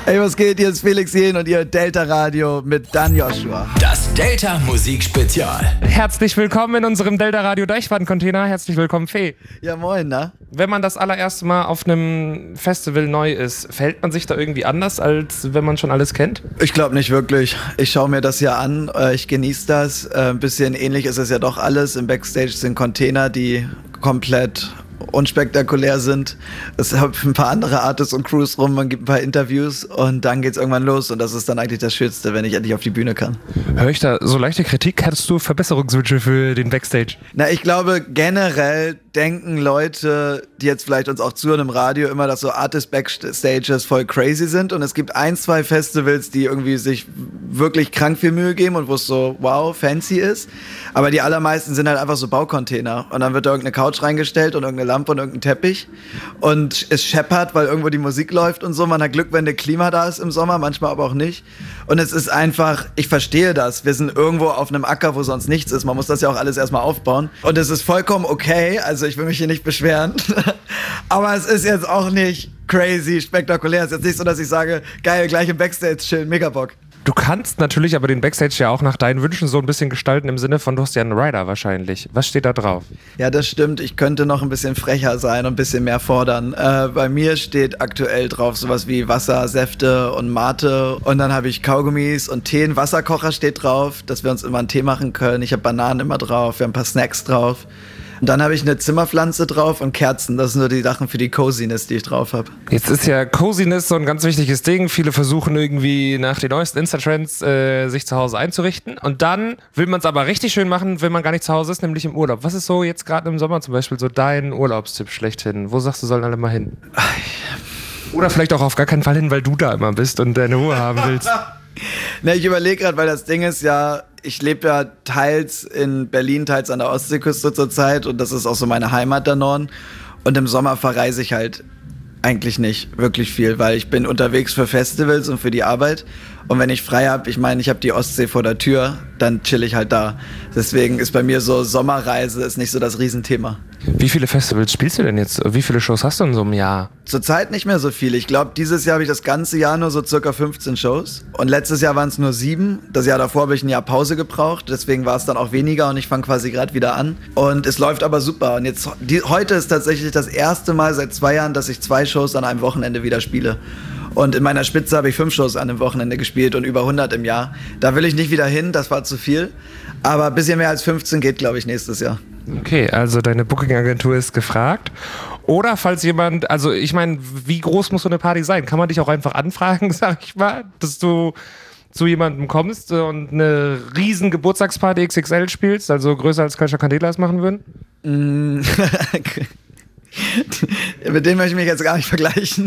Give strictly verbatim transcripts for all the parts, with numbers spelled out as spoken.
Hey, was geht? Hier ist Felix Jähn und ihr Delta Radio mit Dan Joshua. Das Delta Musik Spezial. Herzlich willkommen in unserem Delta Radio Deichwaden-Container. Herzlich willkommen, Fee. Ja, moin, na? Wenn man das allererste Mal auf einem Festival neu ist, verhält man sich da irgendwie anders, als wenn man schon alles kennt? Ich glaube nicht wirklich. Ich schaue mir das ja an, ich genieße das. Ein bisschen ähnlich ist es ja doch alles. Im Backstage sind Container, die komplett unspektakulär sind. Es haben ein paar andere Artists und Crews rum, man gibt ein paar Interviews und dann geht's irgendwann los und das ist dann eigentlich das Schönste, wenn ich endlich auf die Bühne kann. Höre ich da so leichte Kritik? Hattest du Verbesserungswünsche für den Backstage? Na, ich glaube, generell denken Leute, die jetzt vielleicht uns auch zuhören im Radio, immer, dass so Artist-Backstages voll crazy sind und es gibt ein, zwei Festivals, die irgendwie sich wirklich krank viel Mühe geben und wo es so, wow, fancy ist, aber die allermeisten sind halt einfach so Baucontainer und dann wird da irgendeine Couch reingestellt und irgendeine Lampe und irgendein Teppich und es scheppert, weil irgendwo die Musik läuft und so. Man hat Glück, wenn der Klima da ist im Sommer, manchmal aber auch nicht. Und es ist einfach, ich verstehe das. Wir sind irgendwo auf einem Acker, wo sonst nichts ist. Man muss das ja auch alles erstmal aufbauen. Und es ist vollkommen okay. Also ich will mich hier nicht beschweren. Aber es ist jetzt auch nicht crazy, spektakulär. Es ist jetzt nicht so, dass ich sage, geil, gleich im Backstage chillen, mega Bock. Du kannst natürlich aber den Backstage ja auch nach deinen Wünschen so ein bisschen gestalten, im Sinne von, du hast ja einen Rider wahrscheinlich. Was steht da drauf? Ja, das stimmt. Ich könnte noch ein bisschen frecher sein und ein bisschen mehr fordern. Äh, bei mir steht aktuell drauf sowas wie Wasser, Säfte und Mate. Und dann habe ich Kaugummis und Tee. Ein Wasserkocher steht drauf, dass wir uns immer einen Tee machen können. Ich habe Bananen immer drauf, wir haben ein paar Snacks drauf. Und dann habe ich eine Zimmerpflanze drauf und Kerzen. Das sind nur die Sachen für die Coziness, die ich drauf habe. Jetzt ist ja Coziness so ein ganz wichtiges Ding. Viele versuchen irgendwie nach den neuesten Insta-Trends äh, sich zu Hause einzurichten. Und dann will man es aber richtig schön machen, wenn man gar nicht zu Hause ist, nämlich im Urlaub. Was ist so jetzt gerade im Sommer zum Beispiel so dein Urlaubstipp schlechthin? Wo sagst du, sollen alle mal hin? Oder vielleicht auch auf gar keinen Fall hin, weil du da immer bist und deine Ruhe haben willst. Ne, ich überlege gerade, weil das Ding ist ja, ich lebe ja teils in Berlin, teils an der Ostseeküste zurzeit und das ist auch so meine Heimat der Norden. Und im Sommer verreise ich halt eigentlich nicht wirklich viel, weil ich bin unterwegs für Festivals und für die Arbeit. Und wenn ich frei habe, ich meine, ich habe die Ostsee vor der Tür, dann chill ich halt da. Deswegen ist bei mir so Sommerreise ist nicht so das Riesenthema. Wie viele Festivals spielst du denn jetzt? Wie viele Shows hast du in so einem Jahr? Zurzeit nicht mehr so viel. Ich glaube, dieses Jahr habe ich das ganze Jahr nur so circa fünfzehn Shows. Und letztes Jahr waren es nur sieben. Das Jahr davor habe ich ein Jahr Pause gebraucht. Deswegen war es dann auch weniger und ich fange quasi gerade wieder an. Und es läuft aber super. Und jetzt die, heute ist tatsächlich das erste Mal seit zwei Jahren, dass ich zwei Shows an einem Wochenende wieder spiele. Und in meiner Spitze habe ich fünf Shows an einem Wochenende gespielt und über hundert im Jahr. Da will ich nicht wieder hin, das war zu viel. Aber ein bisschen mehr als fünfzehn geht, glaube ich, nächstes Jahr. Okay, also deine Booking-Agentur ist gefragt. Oder falls jemand, also ich meine, wie groß muss so eine Party sein? Kann man dich auch einfach anfragen, sag ich mal, dass du zu jemandem kommst und eine riesen Geburtstagsparty X X L spielst, also größer als Kölscher Kandelas machen würden? Mm. Mit dem möchte ich mich jetzt gar nicht vergleichen.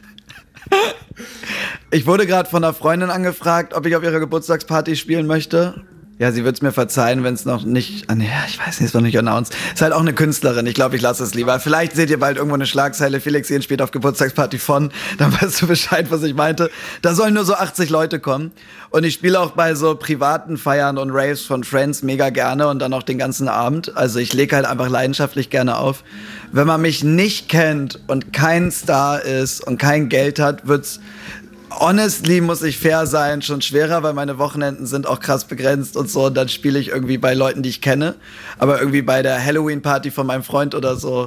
Ich wurde gerade von einer Freundin angefragt, ob ich auf ihrer Geburtstagsparty spielen möchte. Ja, sie wird es mir verzeihen, wenn es noch nicht... Ah, nee, ich weiß nicht, ist noch nicht announced. Ist halt auch eine Künstlerin, ich glaube, ich lasse es lieber. Vielleicht seht ihr bald irgendwo eine Schlagzeile, Felix Jähn spielt auf Geburtstagsparty von, dann weißt du Bescheid, was ich meinte. Da sollen nur so achtzig Leute kommen. Und ich spiele auch bei so privaten Feiern und Raves von Friends mega gerne und dann auch den ganzen Abend. Also ich lege halt einfach leidenschaftlich gerne auf. Wenn man mich nicht kennt und kein Star ist und kein Geld hat, wird's... Honestly, muss ich fair sein, schon schwerer, weil meine Wochenenden sind auch krass begrenzt und so. Und dann spiele ich irgendwie bei Leuten, die ich kenne. Aber irgendwie bei der Halloween-Party von meinem Freund oder so